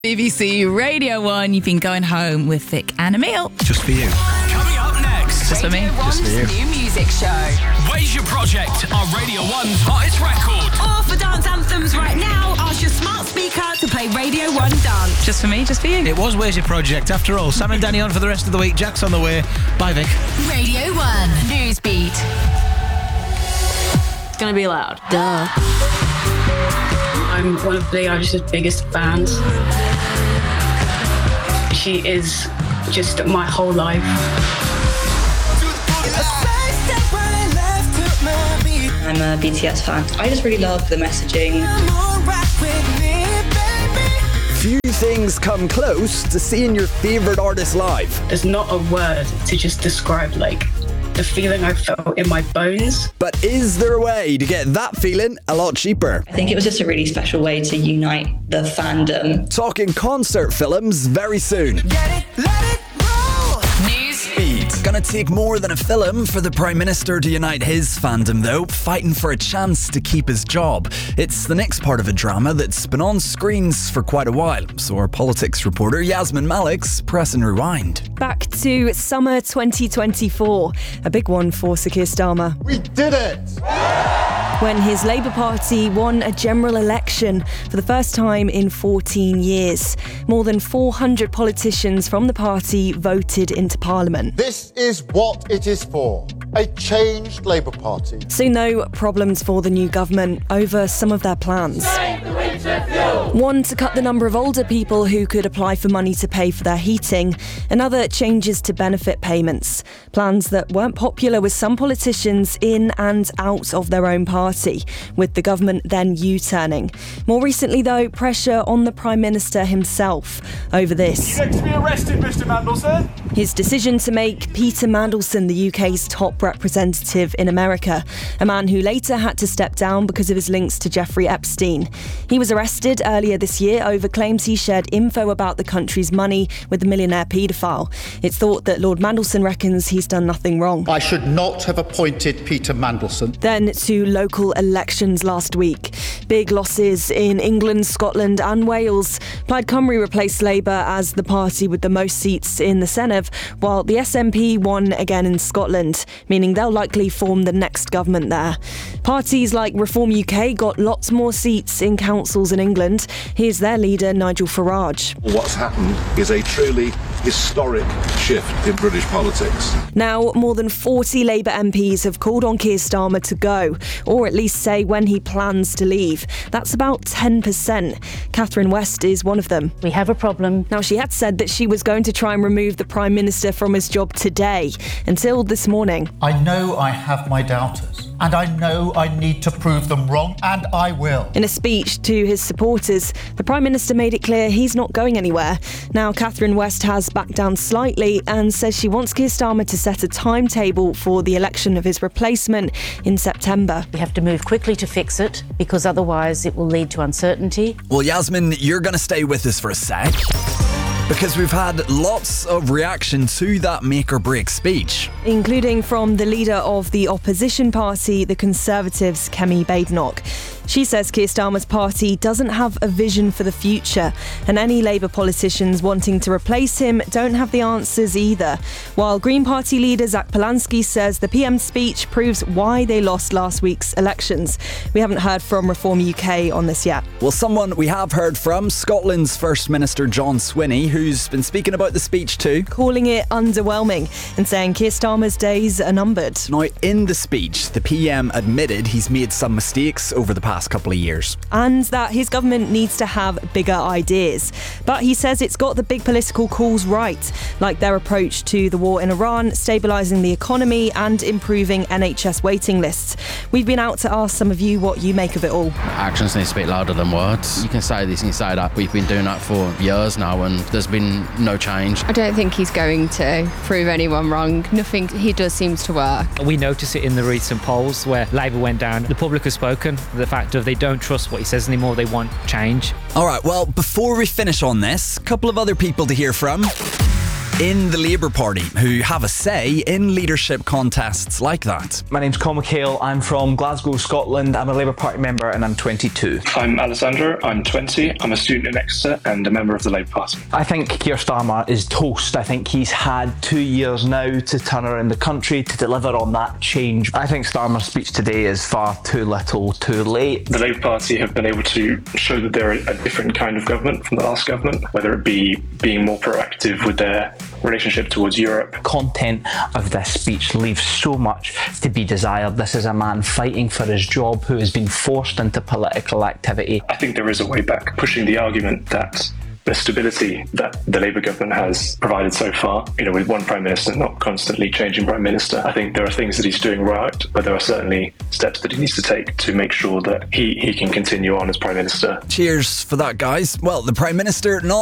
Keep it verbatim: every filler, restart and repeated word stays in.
B B C Radio one, you've been going home with Vic and Emil. Just for you. Coming up next, Just for me. Radio Just for you. one's new music show. Where's Your Project, our Radio one's hottest record. Or for dance anthems right now, ask your smart speaker to play Radio one Dance. Just for me, just for you. It was Where's Your Project? After all, Sam and Danny on for the rest of the week. Jack's on the way. Bye, Vic. Radio one Newsbeat. It's gonna be loud. Duh. I'm one of Billie Eilish's biggest fans. She is just my whole life. I'm a B T S fan. I just really love the messaging. Few things come close to seeing your favourite artist live. There's not a word to just describe, like, the feeling I felt in my bones. But is there a way to get that feeling a lot cheaper? I think it was just a really special way to unite the fandom. Talking concert films very soon. News. Gonna take more than a film for the Prime Minister to unite his fandom, though, fighting for a chance to keep his job. It's the next part of a drama that's been on screens for quite a while, so our politics reporter Yasmin Malik's pressing rewind. Back to summer twenty twenty-four, a big one for Sir Keir Starmer. We did it! When his Labour Party won a general election for the first time in fourteen years. More than four hundred politicians from the party voted into Parliament. This is what it is for. A changed Labour Party. Soon though, problems for the new government over some of their plans. One to cut the number of older people who could apply for money to pay for their heating. Another, changes to benefit payments. Plans that weren't popular with some politicians in and out of their own party, with the government then U-turning. More recently though, pressure on the Prime Minister himself over this. You to be arrested, Mister Mandelson. His decision to make Peter Mandelson the U K's top representative in America, a man who later had to step down because of his links to Jeffrey Epstein. He was arrested earlier this year over claims he shared info about the country's money with the millionaire paedophile. It's thought that Lord Mandelson reckons he's done nothing wrong. I should not have appointed Peter Mandelson. Then to local elections last week. Big losses in England, Scotland and Wales. Plaid Cymru replaced Labour as the party with the most seats in the Senedd, while the S N P won again in Scotland, meaning they'll likely form the next government there. Parties like Reform U K got lots more seats in councils in England. Here's their leader, Nigel Farage. What's happened is a truly historic shift in British politics. Now, more than forty Labour M Ps have called on Keir Starmer to go, or at least say when he plans to leave. That's about ten percent. Catherine West is one of them. We have a problem. Now, she had said that she was going to try and remove the Prime Minister from his job today, until this morning. I know I have my doubters, and I know I need to prove them wrong, and I will. In a speech to his supporters, the Prime Minister made it clear he's not going anywhere. Now, Catherine West has backed down slightly and says she wants Keir Starmer to set a timetable for the election of his replacement in September. We have to move quickly to fix it, because otherwise it will lead to uncertainty. Well, Yasmin, you're going to stay with us for a sec, because we've had lots of reaction to that make or break speech. Including from the leader of the opposition party, the Conservatives, Kemi Badenoch. She says Keir Starmer's party doesn't have a vision for the future, and any Labour politicians wanting to replace him don't have the answers either. While Green Party leader Zach Polanski says the P M's speech proves why they lost last week's elections. We haven't heard from Reform U K on this yet. Well, someone we have heard from, Scotland's First Minister John Swinney, who's been speaking about the speech too. Calling it underwhelming and saying Keir Starmer's days are numbered. Now, in the speech, the P M admitted he's made some mistakes over the past couple of years. And that his government needs to have bigger ideas. But he says it's got the big political calls right, like their approach to the war in Iran, stabilising the economy and improving N H S waiting lists. We've been out to ask some of you what you make of it all. Actions need to speak louder than words. You can say this and you say that. We've been doing that for years now and there's been no change. I don't think he's going to prove anyone wrong. Nothing he does seems to work. We notice it in the recent polls where Labour went down. The public has spoken. The fact of they don't trust what he says anymore. They want change. All right, well, before we finish on this, a couple of other people to hear from. in the Labour Party who have a say in leadership contests like that. My name's Colm McHale. I'm from Glasgow, Scotland. I'm a Labour Party member and I'm twenty-two. I'm Alessandro. I'm twenty. I'm a student in Exeter and a member of the Labour Party. I think Keir Starmer is toast. I think he's had two years now to turn around the country, to deliver on that change. I think Starmer's speech today is far too little, too late. The Labour Party have been able to show that they're a different kind of government from the last government, whether it be being more proactive with their relationship towards Europe. Content of this speech leaves so much to be desired. This is a man fighting for his job who has been forced into political activity. I think there is a way back, pushing the argument that the stability that the Labour government has provided so far, you know, with one Prime Minister not constantly changing Prime Minister, I think there are things that he's doing right, but there are certainly steps that he needs to take to make sure that he, he can continue on as Prime Minister. Cheers for that, guys. Well, the Prime Minister not